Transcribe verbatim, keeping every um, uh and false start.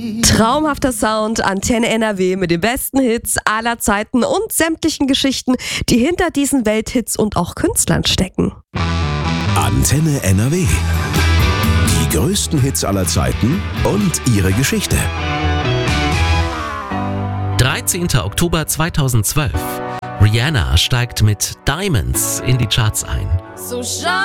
Traumhafter Sound, Antenne N R W mit den besten Hits aller Zeiten und sämtlichen Geschichten, die hinter diesen Welthits und auch Künstlern stecken. Antenne N R W. Die größten Hits aller Zeiten und ihre Geschichte. dreizehnter Oktober zweitausendzwölf. Rihanna steigt mit Diamonds in die Charts ein. So